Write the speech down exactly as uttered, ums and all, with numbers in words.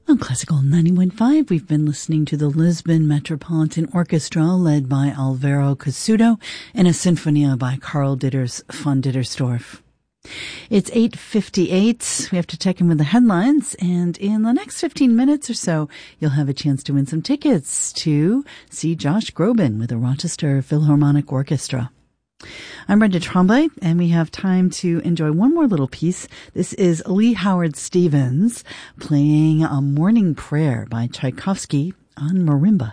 On Classical ninety-one point five, we've been listening to the Lisbon Metropolitan Orchestra led by Alvaro Cassudo and a Sinfonia by Karl Ditters von Dittersdorf. It's eight fifty-eight. We have to check in with the headlines, and in the next fifteen minutes or so, you'll have a chance to win some tickets to see Josh Groban with the Rochester Philharmonic Orchestra. I'm Brenda Tremblay, and we have time to enjoy one more little piece. This is Lee Howard Stevens playing a morning prayer by Tchaikovsky on marimba.